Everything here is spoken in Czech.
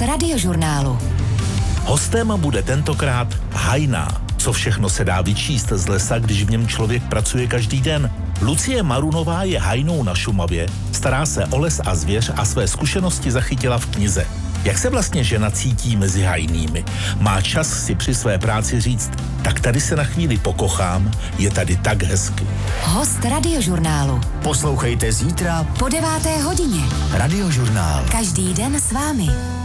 Radiožurnálu. Hostem bude tentokrát hajná. Co všechno se dá vyčíst z lesa, když v něm člověk pracuje každý den. Lucie Marunová je hajnou na Šumavě, stará se o les a zvěř a své zkušenosti zachytila v knize. Jak se vlastně žena cítí mezi hajnými? Má čas si při své práci říct, tak tady se na chvíli pokochám, je tady tak hezky. Host Radiožurnálu. Poslouchejte zítra Po 9. hodině. Radiožurnál. Každý den s vámi.